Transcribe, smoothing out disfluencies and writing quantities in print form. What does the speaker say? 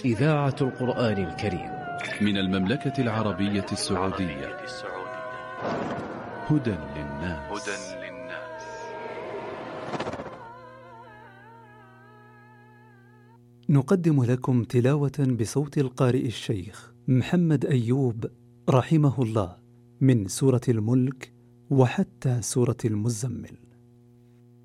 إذاعة القرآن الكريم من المملكة العربية السعودية. هدى للناس. نقدم لكم تلاوة بصوت القارئ الشيخ محمد أيوب رحمه الله من سورة الملك وحتى سورة المزمل.